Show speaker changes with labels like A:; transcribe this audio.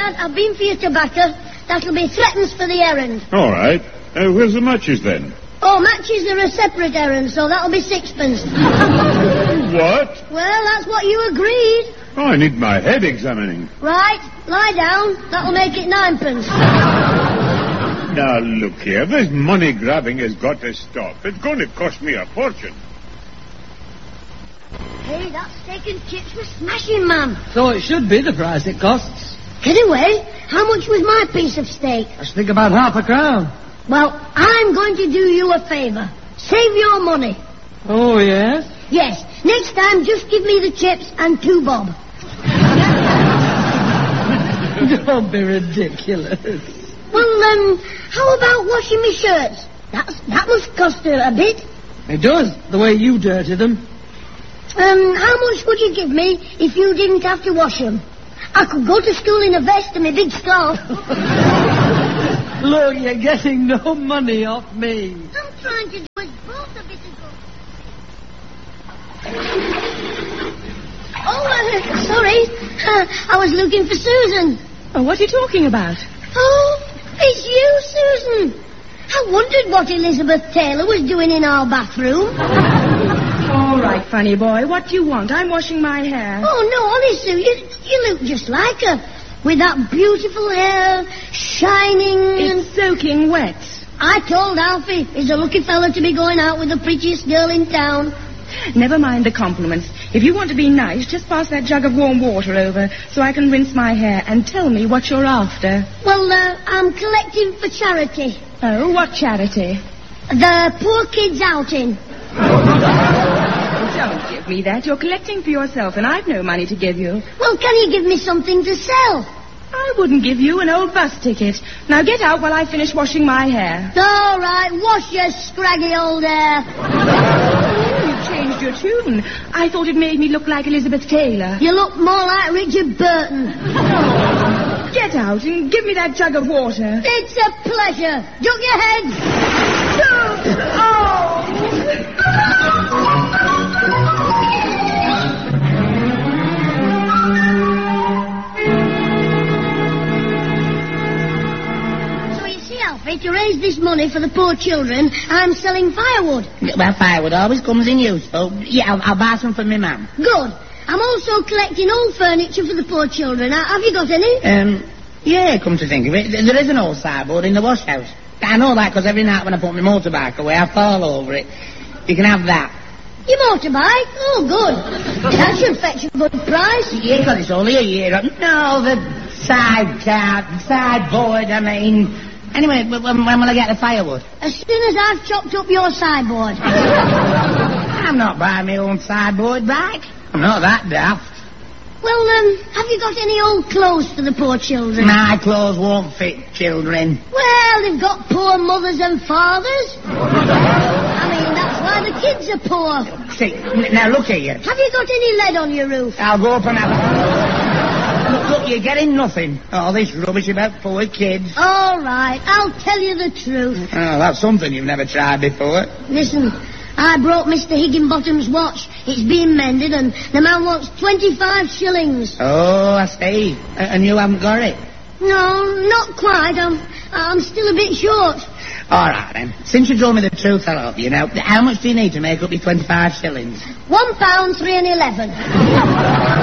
A: Dad, I've been for your tobacco. That'll be threepence for the errand.
B: All right. Where's the matches, then?
A: Oh, matches are a separate errand, so that'll be sixpence.
B: What?
A: Well, that's what you agreed.
B: Oh, I need my head examining.
A: Right, lie down. That'll make it ninepence.
B: Now, look here. This money grabbing has got to stop. It's going to cost me a fortune.
A: Hey, that steak and chips were smashing, ma'am.
C: So it should be the price it costs.
A: Anyway, how much was my piece of steak?
C: I should think about £0.50.
A: Well, I'm going to do you a favour. Save your money.
C: Oh, yes?
A: Yes. Next time, just give me the chips and 2 bob.
C: Don't be ridiculous.
A: Well, how about washing my shirts? That must cost a bit.
C: It does, the way you dirty them.
A: How much would you give me if you didn't have to wash them? I could go to school in a vest and a big scarf.
C: Look, you're getting no money off me.
A: I'm trying to do us both a bit of good. Oh, sorry. I was looking for Susan.
D: Oh, what are you talking about?
A: Oh, it's you, Susan. I wondered what Elizabeth Taylor was doing in our bathroom.
D: All right, funny boy. What do you want? I'm washing my hair.
A: Oh, no, honestly, you look just like her. With that beautiful hair, shining
D: It's soaking wet.
A: I told Alfie he's a lucky fella to be going out with the prettiest girl in town.
D: Never mind the compliments. If you want to be nice, just pass that jug of warm water over so I can rinse my hair and tell me what you're after.
A: Well, I'm collecting for charity.
D: Oh, what charity?
A: The poor kids outing.
D: Don't give me that. You're collecting for yourself, and I've no money to give you.
A: Well, can you give me something to sell?
D: I wouldn't give you an old bus ticket. Now get out while I finish washing my hair.
A: All right, wash your scraggy old hair.
D: You've changed your tune. I thought it made me look like Elizabeth Taylor.
A: You look more like Richard Burton.
D: Get out and give me that jug of water.
A: It's a pleasure. Duck your heads. So you see, Alfie, to raise this money for the poor children, I'm selling firewood.
E: Well, firewood always comes in useful. Yeah, I'll buy some for my mum.
A: Good. I'm also collecting old furniture for the poor children. Have you got any?
E: Yeah, come to think of it, there is an old sideboard in the wash house. I know that because every night when I put my motorbike away, I fall over it. You can have that.
A: Your motorbike? Oh, good. That should fetch a good price.
E: Yeah, because it's only a year. No, the sideboard, I mean. Anyway, when will I get the firewood?
A: As soon as I've chopped up your sideboard.
E: I'm not buying my own sideboard back. I'm not that daft.
A: Well, have you got any old clothes for the poor children?
E: My clothes won't fit children.
A: Well, they've got poor mothers and fathers. I mean, that's why the kids are poor.
E: See, now look here.
A: Have you got any lead on your roof?
E: I'll go up and have a... Look, you're getting nothing. All this rubbish about poor kids.
A: All right, I'll tell you the truth.
E: Oh, that's something you've never tried before.
A: Listen, I brought Mr. Higginbottom's watch. It's being mended, and the man wants 25 shillings.
E: Oh, I see. And you haven't got it?
A: No, not quite. I'm still a bit short.
E: All right, then. Since you told me the truth, I'll help you. Now, how much do you need to make up your 25 shillings?
A: £1, 3 and 11.